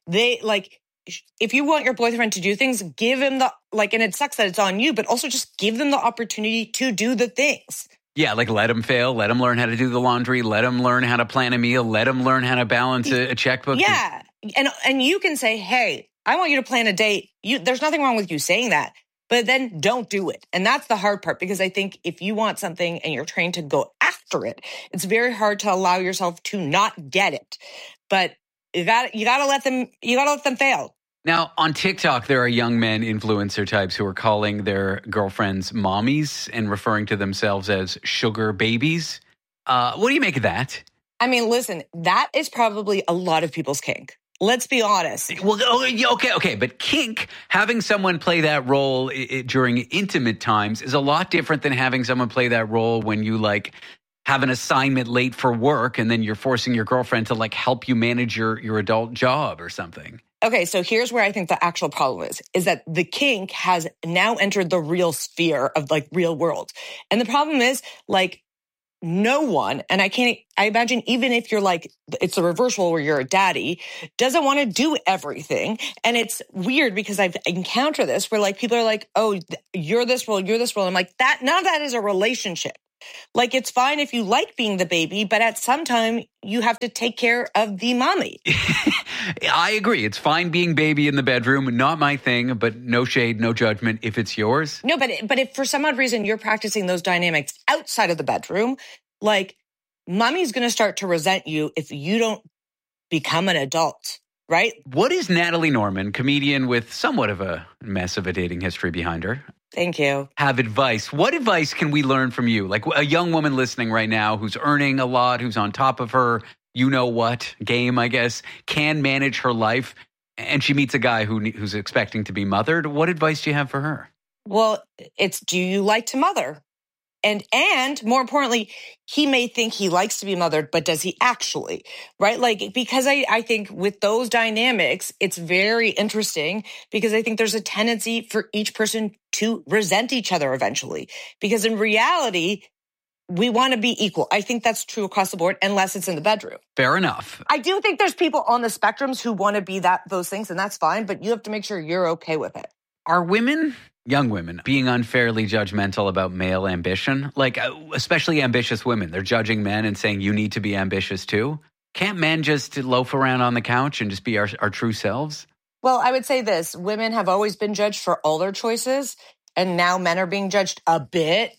If you want your boyfriend to do things, give him and it sucks that it's on you, but also just give them the opportunity to do the things. Yeah, let him fail. Let him learn how to do the laundry. Let him learn how to plan a meal. Let him learn how to balance a checkbook. Yeah, and you can say, hey, I want you to plan a date. There's nothing wrong with you saying that, but then don't do it. And that's the hard part, because I think if you want something and you're trained to go after it, it's very hard to allow yourself to not get it. But you gotta let them fail. Now, on TikTok, there are young men influencer types who are calling their girlfriends mommies and referring to themselves as sugar babies. What do you make of that? I mean, listen, that is probably a lot of people's kink. Let's be honest. Well, okay. But kink, having someone play that role during intimate times is a lot different than having someone play that role when you like have an assignment late for work and then you're forcing your girlfriend to like help you manage your adult job or something. Okay, so here's where I think the actual problem is that the kink has now entered the real sphere of like real world. And the problem is like no one, and I imagine even if you're like, it's a reversal where you're a daddy, doesn't want to do everything. And it's weird because I've encountered this where like people are like, oh, you're this role. I'm like, none of that is a relationship. Like, it's fine if you like being the baby, but at some time you have to take care of the mommy. I agree. It's fine being baby in the bedroom. Not my thing, but no shade, no judgment if it's yours. No, but if for some odd reason you're practicing those dynamics outside of the bedroom, like mommy's going to start to resent you if you don't become an adult, right? What is Natalie Norman, comedian with somewhat of a mess of a dating history behind her? Thank you. Have advice. What advice can we learn from you? Like a young woman listening right now who's earning a lot, who's on top of her, you know what, game, I guess, can manage her life, and she meets a guy who's expecting to be mothered. What advice do you have for her? Well, it's, do you like to mother? And more importantly, he may think he likes to be mothered, but does he actually, right? Like, because I think with those dynamics, it's very interesting because I think there's a tendency for each person to resent each other eventually. Because in reality, we want to be equal. I think that's true across the board, unless it's in the bedroom. Fair enough. I do think there's people on the spectrums who want to be those things, and that's fine, but you have to make sure you're okay with it. Are women, young women, being unfairly judgmental about male ambition? Like, especially ambitious women. They're judging men and saying, you need to be ambitious too. Can't men just loaf around on the couch and just be our true selves? Well, I would say this. Women have always been judged for all their choices, and now men are being judged a bit.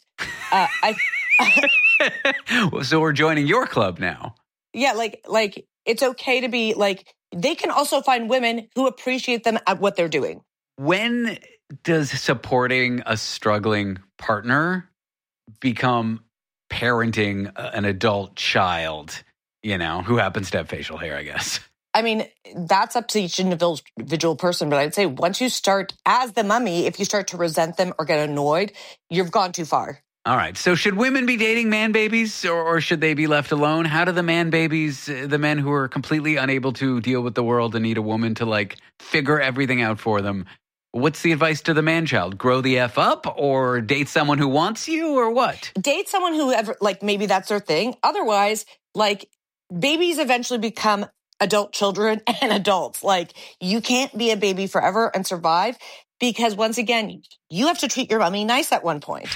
So we're joining your club now. Yeah, like it's okay to be like, they can also find women who appreciate them at what they're doing. When does supporting a struggling partner become parenting an adult child, who happens to have facial hair, I guess? I mean, that's up to each individual person. But I'd say once you start as the mummy, if you start to resent them or get annoyed, you've gone too far. All right. So should women be dating man babies or should they be left alone? How do the man babies, the men who are completely unable to deal with the world and need a woman to like figure everything out for them, what's the advice to the man child? Grow the F up or date someone who wants you or what? Date someone who maybe that's their thing. Otherwise, like, babies eventually become adult children and adults. Like, you can't be a baby forever and survive because once again, you have to treat your mommy nice at one point.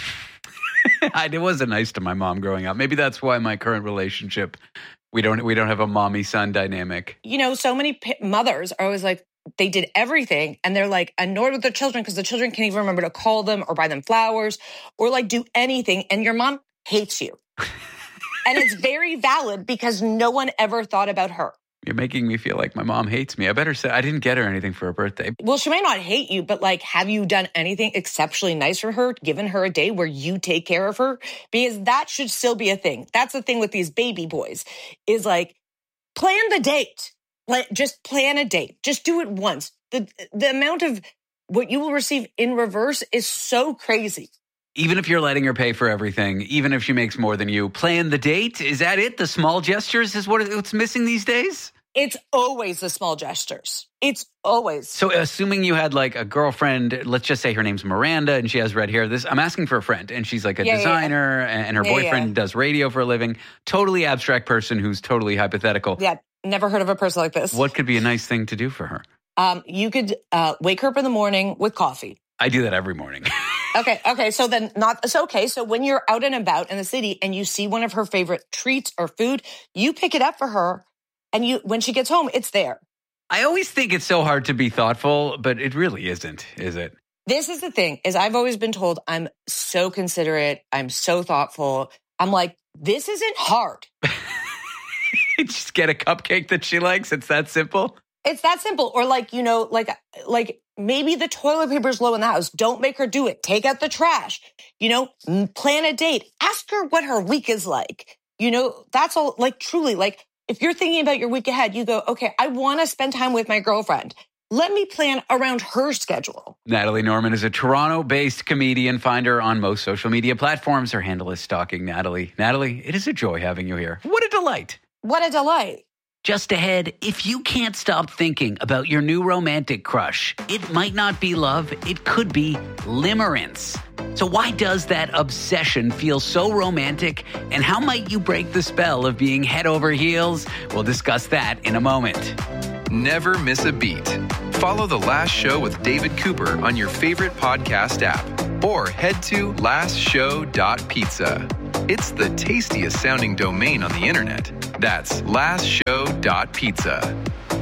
I wasn't nice to my mom growing up. Maybe that's why my current relationship, we don't have a mommy-son dynamic. So many mothers are always like, they did everything and they're like annoyed with their children because the children can't even remember to call them or buy them flowers or like do anything. And your mom hates you. And it's very valid because no one ever thought about her. You're making me feel like my mom hates me. I better say I didn't get her anything for her birthday. Well, she may not hate you, but like, have you done anything exceptionally nice for her, given her a day where you take care of her? Because that should still be a thing. That's the thing with these baby boys is like, plan the date. Just plan a date. Just do it once. The amount of what you will receive in reverse is so crazy. Even if you're letting her pay for everything, even if she makes more than you, plan the date? Is that it? The small gestures is what's missing these days? It's always the small gestures. It's always. So assuming you had like a girlfriend, let's just say her name's Miranda and she has red hair. I'm asking for a friend and she's like a designer and her boyfriend does radio for a living. Totally abstract person who's totally hypothetical. Yeah, never heard of a person like this. What could be a nice thing to do for her? You could wake her up in the morning with coffee. I do that every morning. Okay. So then So when you're out and about in the city and you see one of her favorite treats or food, you pick it up for her. And when she gets home, it's there. I always think it's so hard to be thoughtful, but it really isn't, is it? This is the thing, is I've always been told I'm so considerate. I'm so thoughtful. I'm like, this isn't hard. Just get a cupcake that she likes. It's that simple. It's that simple. Or like maybe the toilet paper is low in the house. Don't make her do it. Take out the trash. Plan a date. Ask her what her week is like. That's all, like, truly, like, if you're thinking about your week ahead, you go, okay, I want to spend time with my girlfriend. Let me plan around her schedule. Natalie Norman is a Toronto-based comedian. Find her on most social media platforms. Her handle is Stalking Natalie. Natalie, it is a joy having you here. What a delight. What a delight. Just ahead, if you can't stop thinking about your new romantic crush, it might not be love, it could be limerence. So why does that obsession feel so romantic? And how might you break the spell of being head over heels? We'll discuss that in a moment. Never miss a beat. Follow The Last Show with David Cooper on your favorite podcast app or head to lastshow.pizza. It's the tastiest sounding domain on the internet. That's lastshow.pizza.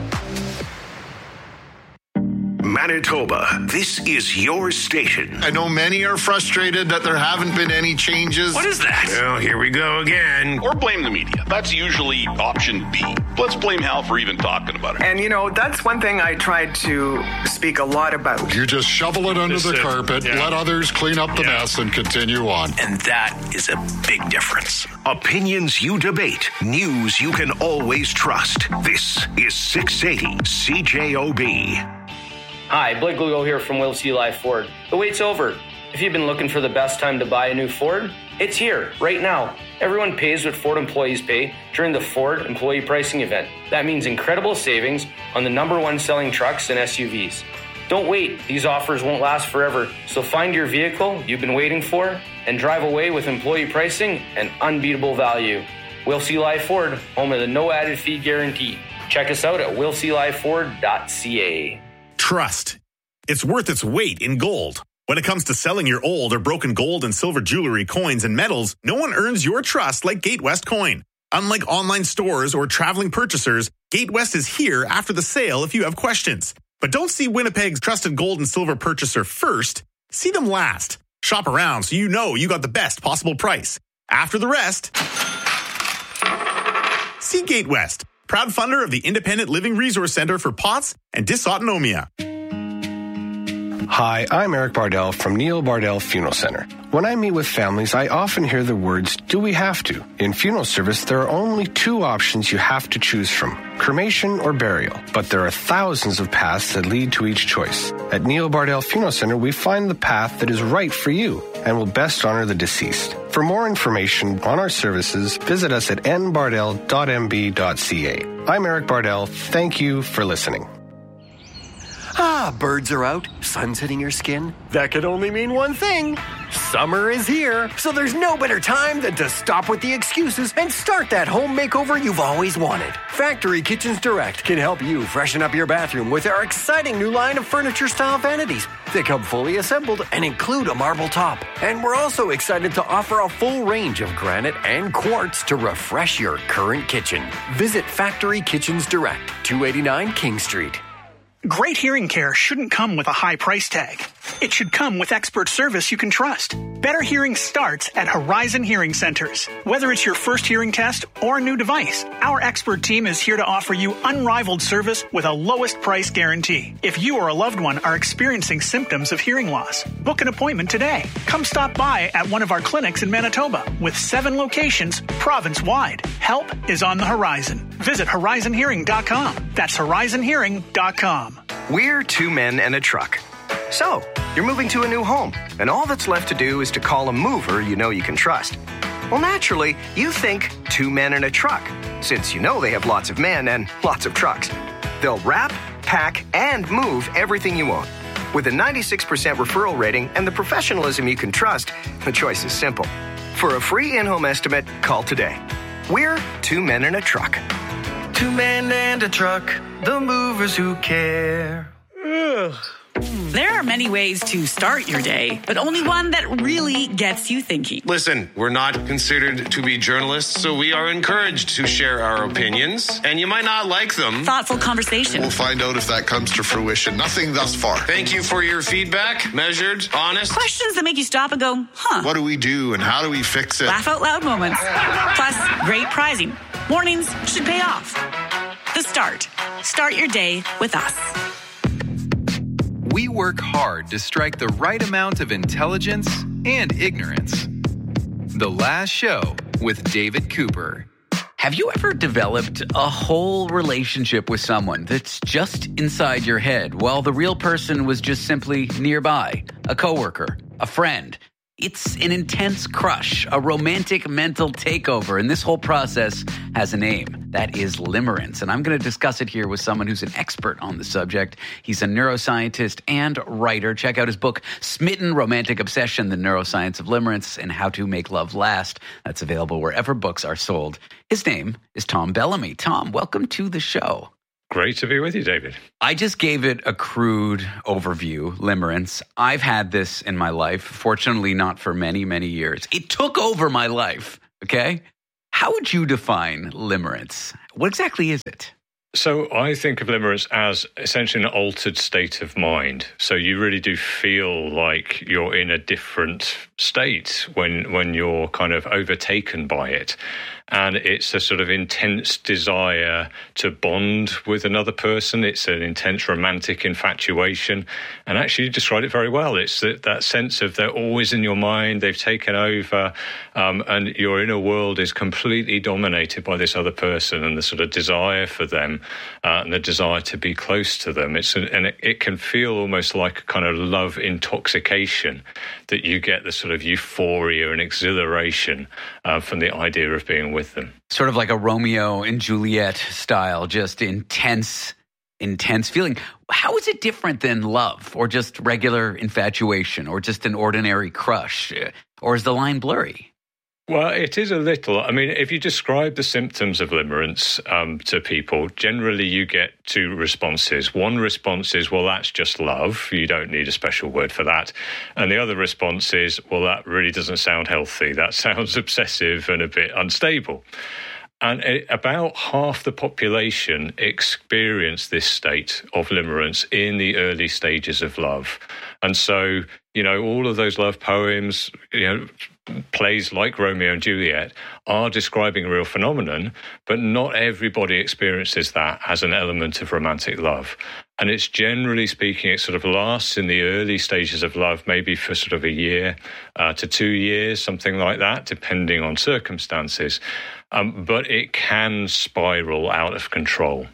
Manitoba, this is your station. I know many are frustrated that there haven't been any changes. What is that? Well, here we go again. Or blame the media. That's usually option B. Let's blame Hal for even talking about it. And, that's one thing I tried to speak a lot about. You just shovel it under the carpet, let others clean up the mess, and continue on. And that is a big difference. Opinions you debate. News you can always trust. This is 680 CJOB. Hi, Blake Lugo here from Will C. Live Ford. The wait's over. If you've been looking for the best time to buy a new Ford, it's here, right now. Everyone pays what Ford employees pay during the Ford Employee Pricing Event. That means incredible savings on the #1 selling trucks and SUVs. Don't wait. These offers won't last forever. So find your vehicle you've been waiting for and drive away with employee pricing and unbeatable value. Will C. Live Ford, home of the no added fee guarantee. Check us out at willclifeford.ca. Trust. It's worth its weight in gold. When it comes to selling your old or broken gold and silver jewelry, coins, and metals, no one earns your trust like GateWest Coin. Unlike online stores or traveling purchasers, GateWest is here after the sale if you have questions. But don't see Winnipeg's trusted gold and silver purchaser first. See them last. Shop around so you know you got the best possible price. After the rest, see GateWest, proud funder of the Independent Living Resource Center for POTS and Dysautonomia. Hi, I'm Eric Bardell from Neil Bardell Funeral Center. When I meet with families, I often hear the words, do we have to? In funeral service, there are only 2 options you have to choose from, cremation or burial. But there are thousands of paths that lead to each choice. At Neil Bardell Funeral Center, we find the path that is right for you and will best honor the deceased. For more information on our services, visit us at nbardell.mb.ca. I'm Eric Bardell. Thank you for listening. Birds are out, sun's hitting your skin. That could only mean one thing. Summer is here, so there's no better time than to stop with the excuses and start that home makeover you've always wanted. Factory Kitchens Direct can help you freshen up your bathroom with our exciting new line of furniture-style vanities. They come fully assembled and include a marble top. And we're also excited to offer a full range of granite and quartz to refresh your current kitchen. Visit Factory Kitchens Direct, 289 King Street. Great hearing care shouldn't come with a high price tag. It should come with expert service you can trust. Better hearing starts at Horizon Hearing Centers. Whether it's your first hearing test or a new device, our expert team is here to offer you unrivaled service with a lowest price guarantee. If you or a loved one are experiencing symptoms of hearing loss, book an appointment today. Come stop by at one of our clinics in Manitoba with 7 locations province-wide. Help is on the horizon. Visit horizonhearing.com. That's horizonhearing.com. We're 2 men and a truck. So, you're moving to a new home, and all that's left to do is to call a mover you know you can trust. Well, naturally, you think 2 men and a truck, since you know they have lots of men and lots of trucks. They'll wrap, pack, and move everything you own. With a 96% referral rating and the professionalism you can trust, the choice is simple. For a free in-home estimate, call today. We're 2 men and a truck. 2 men and a truck, the movers who care. There are many ways to start your day, but only one that really gets you thinking. Listen, we're not considered to be journalists, so we are encouraged to share our opinions, and you might not like them. Thoughtful conversation. We'll find out if that comes to fruition. Nothing thus far. Thank you for your feedback. Measured, honest. Questions that make you stop and go, huh? What do we do and how do we fix it? Laugh out loud moments. Plus, great prizing. Mornings should pay off. The Start. Start your day with us. We work hard to strike the right amount of intelligence and ignorance. The Last Show with David Cooper. Have you ever developed a whole relationship with someone that's just inside your head while the real person was just simply nearby? A coworker, a friend. It's an intense crush, a romantic mental takeover, and this whole process has a name. That is limerence, and I'm going to discuss it here with someone who's an expert on the subject. He's a neuroscientist and writer. Check out his book, Smitten Romantic Obsession, The Neuroscience of Limerence and How to Make Love Last. That's available wherever books are sold. His name is Tom Bellamy. Tom, welcome to the show. Great to be with you, David. I just gave it a crude overview, limerence. I've had this in my life, fortunately not for many, many years. It took over my life, okay? How would you define limerence? What exactly is it? So I think of limerence as essentially an altered state of mind. So you really do feel like you're in a different state when you're kind of overtaken by it. And it's a sort of intense desire to bond with another person. It's an intense romantic infatuation. And actually, you described it very well. It's that sense of they're always in your mind, they've taken over, and your inner world is completely dominated by this other person and the sort of desire for them and the desire to be close to them. It can feel almost like a kind of love intoxication that you get the sort of euphoria and exhilaration from the idea of being with them. Sort of like a Romeo and Juliet style, just intense feeling. How is it different than love or just regular infatuation or just an ordinary crush? Or is the line blurry? Well, it is a little. I mean, if you describe the symptoms of limerence to people, generally you get two responses. One response is, well, that's just love. You don't need a special word for that. And the other response is, well, that really doesn't sound healthy. That sounds obsessive and a bit unstable. And about half the population experience this state of limerence in the early stages of love. And so, all of those love poems, plays like Romeo and Juliet are describing a real phenomenon, but not everybody experiences that as an element of romantic love. And it's generally speaking, it sort of lasts in the early stages of love, maybe for sort of a year to 2 years, something like that, depending on circumstances. But it can spiral out of control.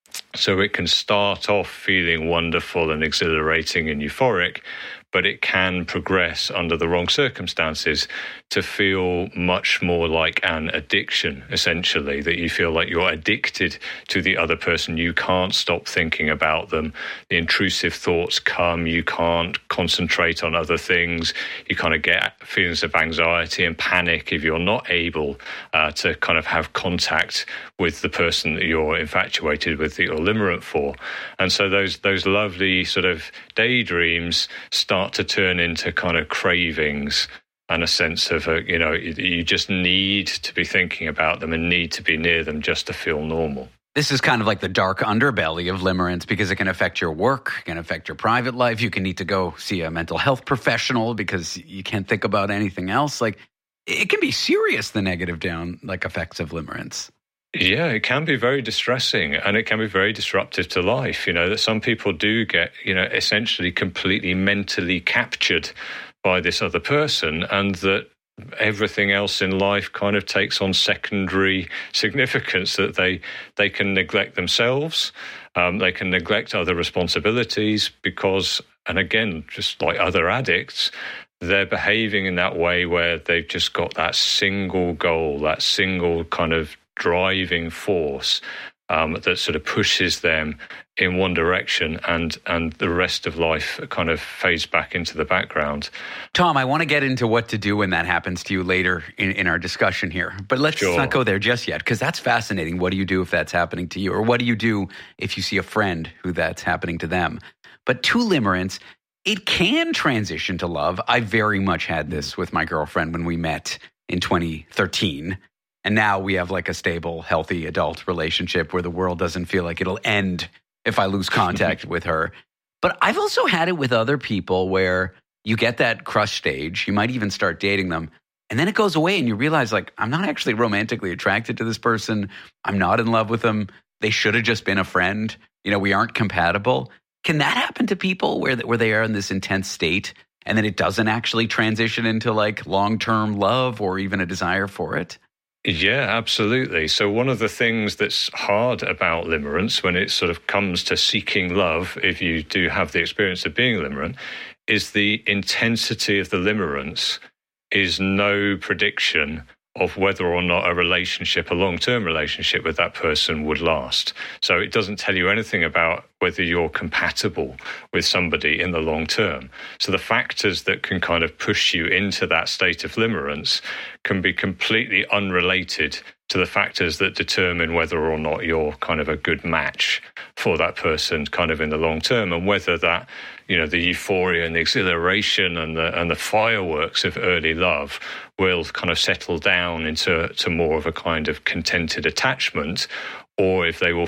So it can start off feeling wonderful and exhilarating and euphoric, but it can progress under the wrong circumstances to feel much more like an addiction, essentially, that you feel like you're addicted to the other person. You can't stop thinking about them. The intrusive thoughts come. You can't concentrate on other things. You kind of get feelings of anxiety and panic if you're not able to kind of have contact with the person that you're infatuated with, that you're limerent for. And so those lovely sort of daydreams start to turn into kind of cravings and a sense of, you just need to be thinking about them and need to be near them just to feel normal. This is kind of like the dark underbelly of limerence because it can affect your work, it can affect your private life. You can need to go see a mental health professional because you can't think about anything else. Like, it can be serious, the negative effects of limerence. Yeah, it can be very distressing and it can be very disruptive to life. That some people do get, essentially completely mentally captured by this other person, and that everything else in life kind of takes on secondary significance, that they can neglect themselves, they can neglect other responsibilities because, and again, just like other addicts, they're behaving in that way where they've just got that single goal, that single kind of driving force that sort of pushes them in one direction, and the rest of life kind of fades back into the background. Tom, I want to get into what to do when that happens to you later in our discussion here. But let's not go there just yet, because that's fascinating. What do you do if that's happening to you? Or what do you do if you see a friend who that's happening to them? But to limerence, it can transition to love. I very much had this with my girlfriend when we met in 2013. And now we have like a stable, healthy adult relationship where the world doesn't feel like it'll end if I lose contact with her. But I've also had it with other people where you get that crush stage. You might even start dating them. And then it goes away and you realize, like, I'm not actually romantically attracted to this person. I'm not in love with them. They should have just been a friend. We aren't compatible. Can that happen to people where they are in this intense state and then it doesn't actually transition into like long-term love or even a desire for it? Yeah, absolutely. So one of the things that's hard about limerence when it sort of comes to seeking love, if you do have the experience of being limerent, is the intensity of the limerence is no prediction of whether or not a relationship, a long-term relationship with that person would last. So it doesn't tell you anything about whether you're compatible with somebody in the long term. So the factors that can kind of push you into that state of limerence can be completely unrelated to the factors that determine whether or not you're kind of a good match for that person kind of in the long term, and whether that, you know, the euphoria and the exhilaration and the fireworks of early love will kind of settle down into more of a kind of contented attachment, or if they will